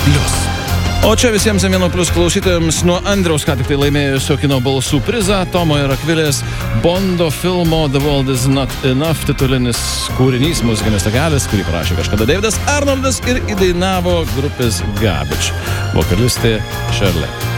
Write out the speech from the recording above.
O čia visiems M1 Plus klausytojams nuo Andriaus, ką tik tai laimėjusio kino balsų prizą, Tomo ir Akvilės Bondo filmo The World Is Not Enough titulinis kūrinys, muzikinis takelis, kurį parašė kažkada Davidas Arnoldas ir įdainavo grupės Garbage vokalistė Shirley.